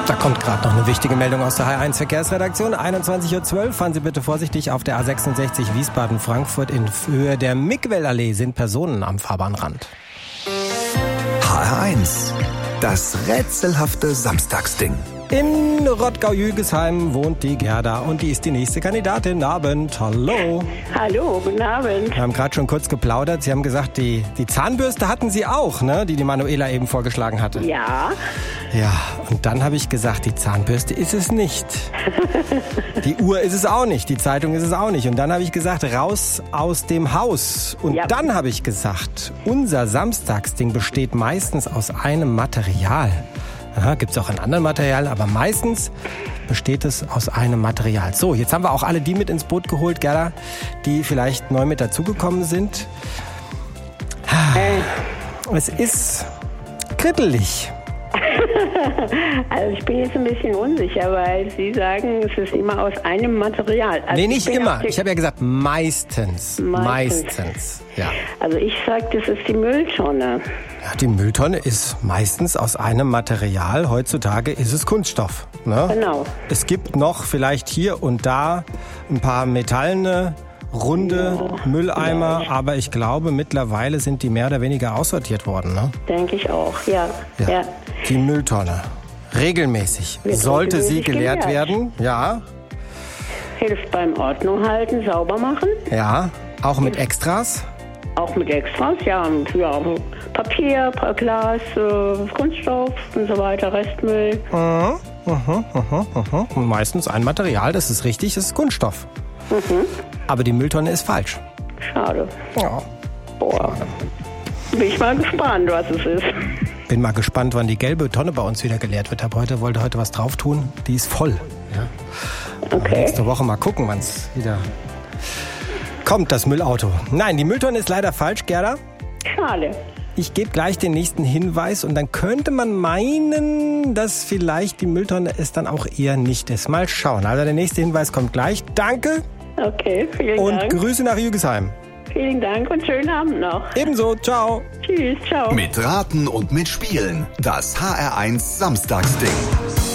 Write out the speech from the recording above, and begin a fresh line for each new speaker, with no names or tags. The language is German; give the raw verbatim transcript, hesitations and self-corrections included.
Da kommt gerade noch eine wichtige Meldung aus der H R eins Verkehrsredaktion. einundzwanzig Uhr zwölf. Fahren Sie bitte vorsichtig auf der A sechsundsechzig Wiesbaden-Frankfurt. In Höhe der Mickwellallee sind Personen am Fahrbahnrand.
H R eins. Das rätselhafte Samstagsding.
In Rottgau-Jügesheim wohnt die Gerda und die ist die nächste Kandidatin. Abend, hallo.
Hallo, guten Abend.
Wir haben gerade schon kurz geplaudert. Sie haben gesagt, die, die Zahnbürste hatten Sie auch, ne? Die die Manuela eben vorgeschlagen hatte.
Ja.
Ja, und dann habe ich gesagt, die Zahnbürste ist es nicht. Die Uhr ist es auch nicht, die Zeitung ist es auch nicht. Und dann habe ich gesagt, raus aus dem Haus. Und
Ja.
dann habe ich gesagt, unser Samstagsding besteht meistens aus einem Material. Ja, gibt es auch an anderen Materialien, aber meistens besteht es aus einem Material. So, jetzt haben wir auch alle die mit ins Boot geholt, Gerda, die vielleicht neu mit dazugekommen sind. Es ist kribbelig.
Also ich bin jetzt ein bisschen unsicher, weil Sie sagen, es ist immer aus einem Material. Also
Nee, nicht
ich bin
immer.
auf die-
Ich habe ja gesagt, meistens.
Meistens.
Meistens. Ja.
Also ich sage, das ist die Mülltonne.
Ja, die Mülltonne ist meistens aus einem Material. Heutzutage ist es Kunststoff. Ne?
Genau.
Es gibt noch vielleicht hier und da ein paar metallene, runde
Ja,
Mülleimer,
vielleicht.
aber ich glaube, mittlerweile sind die mehr oder weniger aussortiert worden. Ne?
Denke ich auch, ja. ja.
Die Mülltonne. Regelmäßig.
Wird
Sollte sie
regelmäßig
geleert
geleert.
werden. Ja,
Hilft beim Ordnung halten, sauber machen.
ja. Auch mit Extras.
Auch mit Extras, ja. Und, ja Papier, Pa- Glas, äh, Kunststoff und so weiter, Restmüll.
Mhm, mhm, mhm, mhm. Und meistens ein Material, das ist richtig, das ist Kunststoff.
Mhm.
Aber die Mülltonne ist falsch.
Schade.
Ja.
Boah. Bin ich mal gespannt, was es ist.
Bin mal gespannt, wann die gelbe Tonne bei uns wieder geleert wird. Hab heute, wollte heute was drauf tun. Die ist voll. Ja. Aber
Okay.
nächste Woche mal gucken, wann es wieder kommt, das Müllauto. Nein, die Mülltonne ist leider falsch, Gerda.
Schade.
Ich gebe gleich den nächsten Hinweis und dann könnte man meinen, dass vielleicht die Mülltonne es dann auch eher nicht ist. Mal schauen. Also der nächste Hinweis kommt gleich. Danke
Okay, vielen
und
Dank.
Grüße nach Jügesheim.
Vielen Dank und schönen Abend noch.
Ebenso, ciao.
Tschüss, ciao.
Mit Raten und mit Spielen. Das H R eins Samstagsding.